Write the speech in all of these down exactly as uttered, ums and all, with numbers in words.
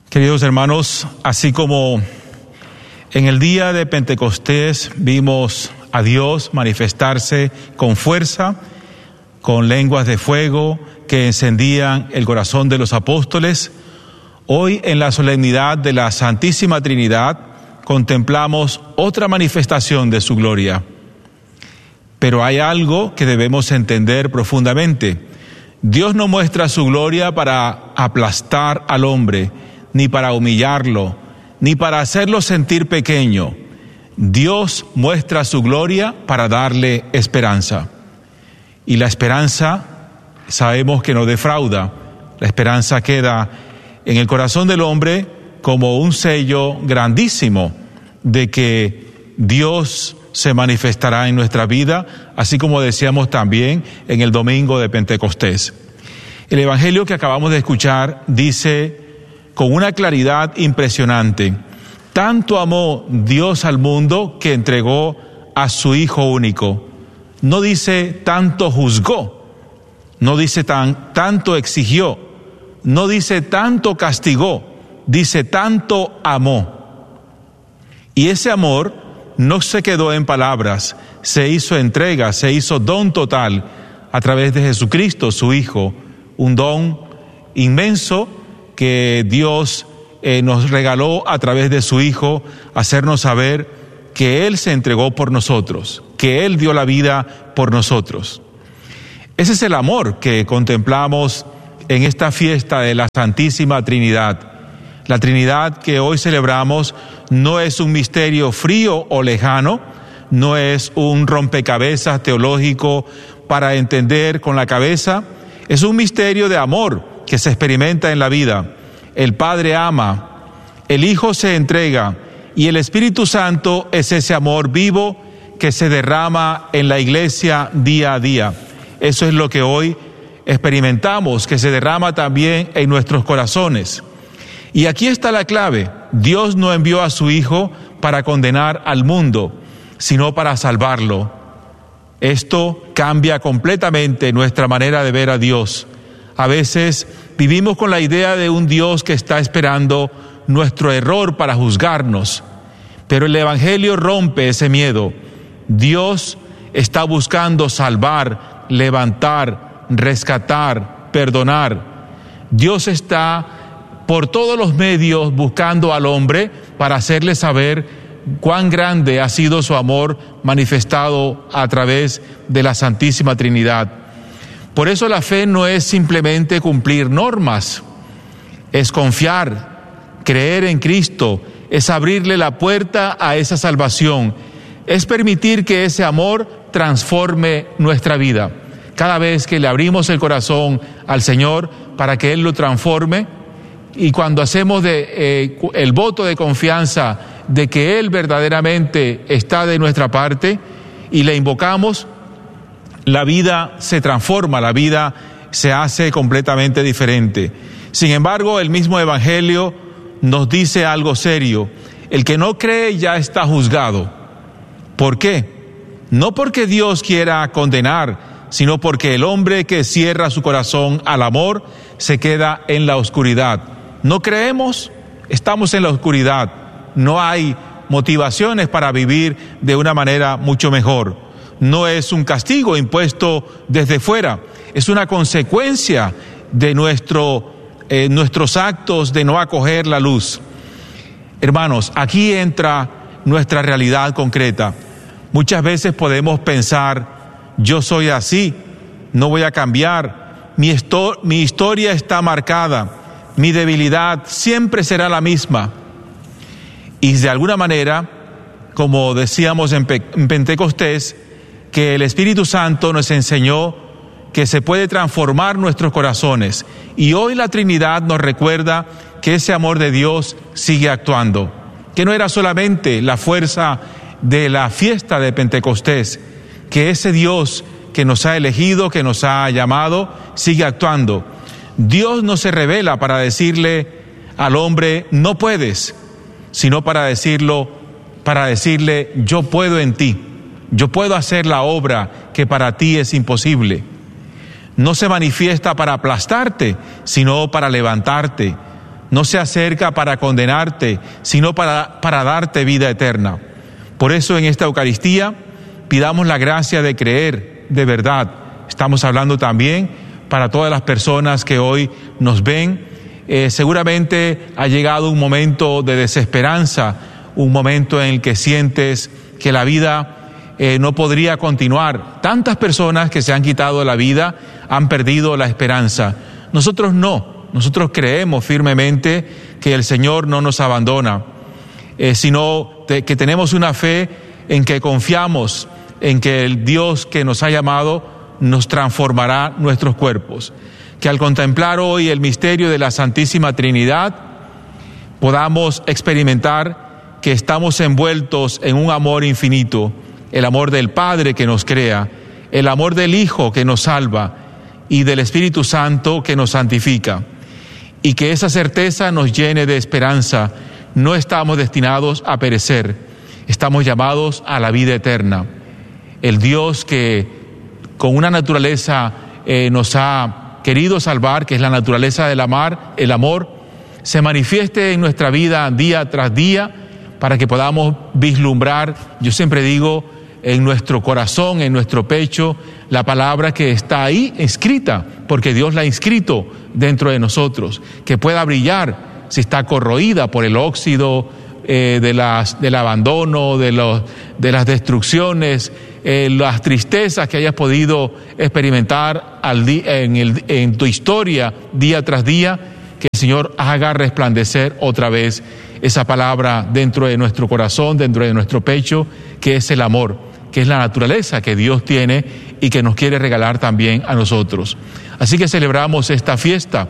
Queridos hermanos, así como en el día de Pentecostés vimos a Dios manifestarse con fuerza, con lenguas de fuego que encendían el corazón de los apóstoles, hoy en la solemnidad de la Santísima Trinidad contemplamos otra manifestación de su gloria. Pero hay algo que debemos entender profundamente. Dios no muestra su gloria para aplastar al hombre, ni para humillarlo, ni para hacerlo sentir pequeño. Dios muestra su gloria para darle esperanza. Y la esperanza, sabemos que no defrauda. La esperanza queda en el corazón del hombre como un sello grandísimo de que Dios se manifestará en nuestra vida, así como decíamos también en el domingo de Pentecostés. El Evangelio que acabamos de escuchar dice con una claridad impresionante: tanto amó Dios al mundo que entregó a su Hijo único. No dice tanto juzgó, no dice tan, tanto exigió, no dice tanto castigó, dice tanto amó. Y ese amor no se quedó en palabras, se hizo entrega, se hizo don total a través de Jesucristo, su Hijo, un don inmenso que Dios eh, nos regaló a través de su Hijo, hacernos saber que Él se entregó por nosotros, que Él dio la vida por nosotros. Ese es el amor que contemplamos en esta fiesta de la Santísima Trinidad. La Trinidad que hoy celebramos no es un misterio frío o lejano, no es un rompecabezas teológico para entender con la cabeza, es un misterio de amor que se experimenta en la vida. El Padre ama, el Hijo se entrega y el Espíritu Santo es ese amor vivo que se derrama en la iglesia día a día. Eso es lo que hoy experimentamos, que se derrama también en nuestros corazones. Y aquí está la clave: Dios no envió a su Hijo para condenar al mundo, sino para salvarlo. Esto cambia completamente nuestra manera de ver a Dios. A veces vivimos con la idea de un Dios que está esperando nuestro error para juzgarnos, pero el Evangelio rompe ese miedo. Dios está buscando salvar, levantar, rescatar, perdonar. Dios está por todos los medios buscando al hombre para hacerle saber cuán grande ha sido su amor manifestado a través de la Santísima Trinidad. Por eso la fe no es simplemente cumplir normas, es confiar, creer en Cristo, es abrirle la puerta a esa salvación, es permitir que ese amor transforme nuestra vida. Cada vez que le abrimos el corazón al Señor para que Él lo transforme, y cuando hacemos de, eh, el voto de confianza de que Él verdaderamente está de nuestra parte y le invocamos, la vida se transforma, la vida se hace completamente diferente. Sin embargo, el mismo Evangelio nos dice algo serio: el que no cree ya está juzgado. ¿Por qué? No porque Dios quiera condenar, sino porque el hombre que cierra su corazón al amor se queda en la oscuridad. No creemos, estamos en la oscuridad. No hay motivaciones para vivir de una manera mucho mejor. No es un castigo impuesto desde fuera, es una consecuencia de nuestro, eh, nuestros actos de no acoger la luz. Hermanos, aquí entra nuestra realidad concreta. Muchas veces podemos pensar: yo soy así, no voy a cambiar, mi, esto, mi historia está marcada, mi debilidad siempre será la misma. Y de alguna manera, como decíamos en, Pe- en Pentecostés, que el Espíritu Santo nos enseñó que se puede transformar nuestros corazones. Y hoy la Trinidad nos recuerda que ese amor de Dios sigue actuando, que no era solamente la fuerza de la fiesta de Pentecostés, que ese Dios que nos ha elegido, que nos ha llamado, sigue actuando. Dios no se revela para decirle al hombre: no puedes, sino para decirlo, para decirle: yo puedo en ti. Yo puedo hacer la obra que para ti es no se manifiesta para aplastarte, sino para levantarte, No se acerca para condenarte, sino para, para darte vida eterna. Por eso en esta Eucaristía pidamos la gracia de creer de verdad. Estamos hablando también para todas las personas que hoy nos ven. Eh, seguramente ha llegado un momento de desesperanza, un momento en el que sientes que la vida eh, no podría continuar. Tantas personas que se han quitado la vida han perdido la esperanza. Nosotros no, nosotros creemos firmemente que el Señor no nos abandona, eh, sino te, que tenemos una fe en que confiamos en que el Dios que nos ha llamado nos transformará nuestros cuerpos. Que al contemplar hoy el misterio de la Santísima Trinidad podamos experimentar que estamos envueltos en un amor infinito, el amor del Padre que nos crea, el amor del Hijo que nos salva y del Espíritu Santo que nos santifica. Y que esa certeza nos llene de esperanza. No estamos destinados a perecer, estamos llamados a la vida eterna. El Dios que con una naturaleza eh, nos ha querido salvar, que es la naturaleza del amar, el amor, se manifieste en nuestra vida día tras día para que podamos vislumbrar, yo siempre digo, en nuestro corazón, en nuestro pecho, la palabra que está ahí escrita, porque Dios la ha inscrito dentro de nosotros, que pueda brillar si está corroída por el óxido eh, de las, del abandono, de, los, de las destrucciones, eh, las tristezas que hayas podido experimentar al di- en, el, en tu historia día tras día, que el Señor haga resplandecer otra vez esa palabra dentro de nuestro corazón, dentro de nuestro pecho, que es el amor, que es la naturaleza que Dios tiene y que nos quiere regalar también a nosotros. Así que celebramos esta fiesta,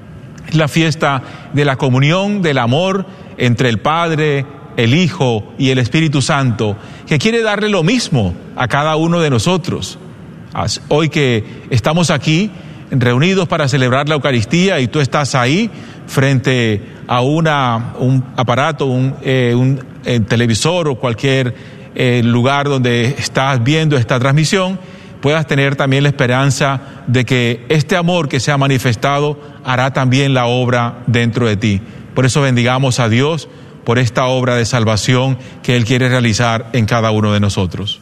la fiesta de la comunión, del amor entre el Padre, el Hijo y el Espíritu Santo, que quiere darle lo mismo a cada uno de nosotros. Hoy que estamos aquí reunidos para celebrar la Eucaristía y tú estás ahí frente a una, un aparato, un, eh, un eh, televisor o cualquier eh, lugar donde estás viendo esta transmisión, puedas tener también la esperanza de que este amor que se ha manifestado hará también la obra dentro de ti. Por eso bendigamos a Dios por esta obra de salvación que Él quiere realizar en cada uno de nosotros.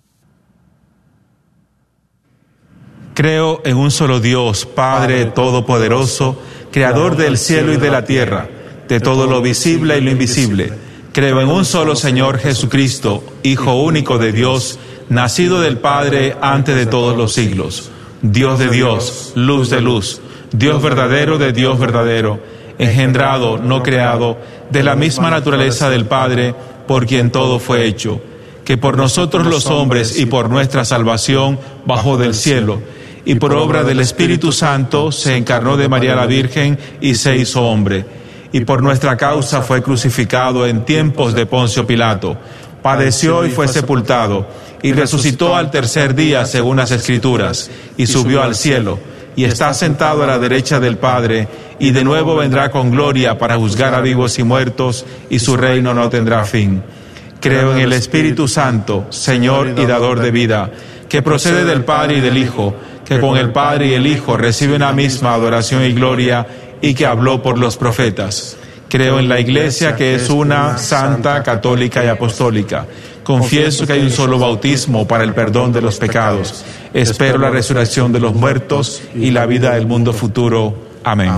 Creo en un solo Dios, Padre Todopoderoso, Creador del cielo y de la tierra, de todo lo visible y lo invisible. Creo en un solo Señor Jesucristo, Hijo único de Dios, nacido del Padre antes de todos los siglos. Dios de Dios, luz de luz, Dios verdadero de Dios verdadero, engendrado, no creado, de la misma naturaleza del Padre, por quien todo fue hecho, que por nosotros los hombres y por nuestra salvación bajó del cielo, y por obra del Espíritu Santo se encarnó de María la Virgen y se hizo hombre, y por nuestra causa fue crucificado en tiempos de Poncio Pilato, padeció y fue sepultado, y resucitó al tercer día según las Escrituras, y subió al cielo, y está sentado a la derecha del Padre, y de nuevo vendrá con gloria para juzgar a vivos y muertos, y su reino no tendrá fin. Creo en el Espíritu Santo, Señor y dador de vida, que procede del Padre y del Hijo, que con el Padre y el Hijo recibe una misma adoración y gloria, y que habló por los profetas. Creo en la Iglesia, que es una, santa, católica y apostólica. Confieso que hay un solo bautismo para el perdón de los pecados. Espero la resurrección de los muertos y la vida del mundo futuro. Amén.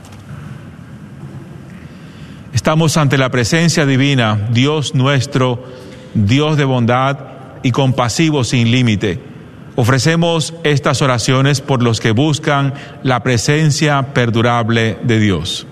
Estamos ante la presencia divina, Dios nuestro, Dios de bondad y compasivo sin límite. Ofrecemos estas oraciones por los que buscan la presencia perdurable de Dios.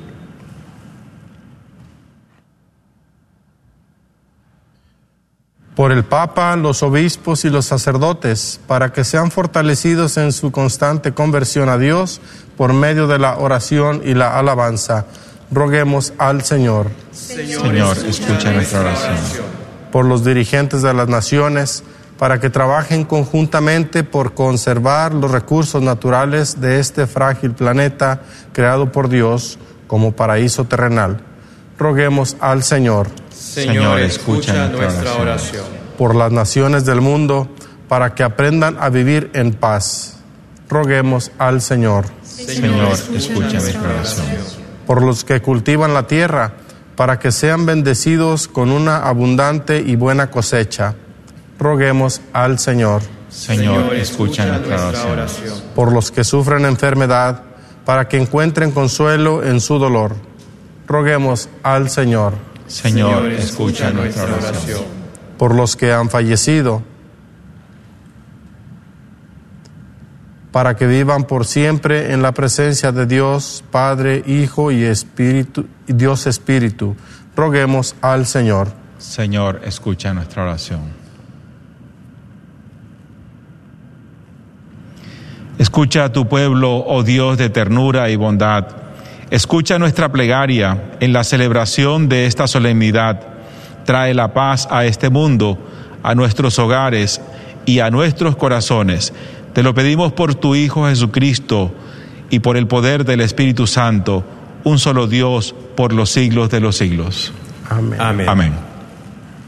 Por el Papa, los obispos y los sacerdotes, para que sean fortalecidos en su constante conversión a Dios por medio de la oración y la alabanza. Roguemos al Señor. Señor, escucha nuestra oración. Por los dirigentes de las naciones, para que trabajen conjuntamente por conservar los recursos naturales de este frágil planeta creado por Dios como paraíso terrenal. Roguemos al Señor. Señor, escucha nuestra oración. Por las naciones del mundo, para que aprendan a vivir en paz. Roguemos al Señor. Señor, escucha nuestra oración. por los que cultivan la tierra, para que sean bendecidos con una abundante y buena cosecha. Roguemos al Señor. Señor, escucha nuestra oración. Por los que sufren enfermedad, para que encuentren consuelo en su dolor. Roguemos al Señor. Señor, escucha nuestra oración. Por los que han fallecido, para que vivan por siempre en la presencia de Dios, Padre, Hijo y Espíritu, y Dios Espíritu. Roguemos al Señor. Señor, escucha nuestra oración. Escucha a tu pueblo, oh Dios de ternura y bondad. Escucha nuestra plegaria en la celebración de esta solemnidad. Trae la paz a este mundo, a nuestros hogares y a nuestros corazones. Te lo pedimos por tu Hijo Jesucristo y por el poder del Espíritu Santo, un solo Dios por los siglos de los siglos. Amén. Amén. Amén.